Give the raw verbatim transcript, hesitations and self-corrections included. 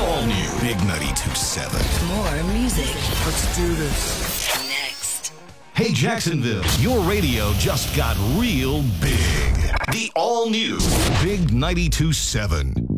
all-new Big ninety-two point seven. More music. Let's do this. Next. Hey, Jacksonville, your radio just got real big. The all-new Big ninety-two point seven.